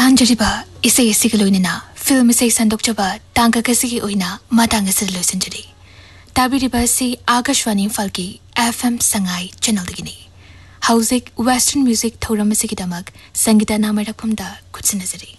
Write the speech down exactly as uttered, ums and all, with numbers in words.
ꯇꯥꯟꯖꯔꯤꯕ ꯏꯁꯩ ꯑꯁꯤꯒ ꯂꯣꯏꯅꯅ ꯐꯤꯜꯝ ꯏꯁꯩ ꯁꯟꯗꯣꯛꯆꯕ ꯇꯥꯡꯀꯛ ꯑꯁꯤꯒꯤ ꯑꯣꯏꯅ ꯃꯇꯥꯡ ꯑꯁꯤꯗ ꯂꯣꯏꯁꯤꯟꯖꯔꯤ꯫ ꯇꯥꯕꯤꯔꯤꯕ ꯑꯁꯤ ꯑꯥꯀꯥꯁꯋꯥꯅꯤ ꯏꯝꯐꯥꯜꯒꯤ ꯑꯦꯐ ꯑꯦꯝ ꯁꯉꯥꯏ ꯆꯦꯅꯦꯜꯗꯒꯤꯅꯤ꯫ ꯍꯧꯖꯤꯛ ꯋꯦꯁꯇꯔꯟ ꯃ꯭ꯌꯨꯖꯤꯛ ꯊꯧꯔꯝ ꯑꯁꯤꯒꯤꯗꯃꯛ ꯁꯪꯒꯤꯇ ꯅꯥꯃꯩꯔꯛꯐꯝꯗ ꯈꯨꯠꯁꯤꯟꯅꯖꯔꯤ꯫